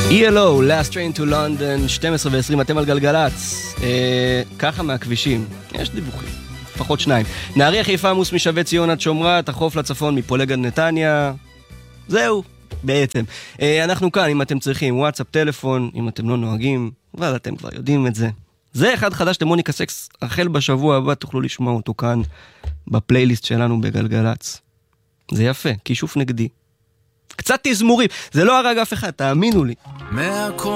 ELO, Last Train to London, 12 ו-20, אתם על גלגלץ. ככה מהכבישים, יש דיווחים, לפחות 2. נהריה חיפה עמוס משווה ציון עד שומרת, החוף לצפון מפולג עד נתניה. זהו, בעצם. אנחנו כאן, אם אתם צריכים, וואטסאפ, טלפון, אם אתם לא נוהגים, אבל אתם כבר יודעים את זה. זה אחד חדש למוניקה סקס, החל בשבוע הבא תוכלו לשמוע אותו כאן, בפלייליסט שלנו בגלגלץ. זה יפה, כישוף נגדי. קצת תזמורים, זה לא הרג אף אחד, תאמינו לי.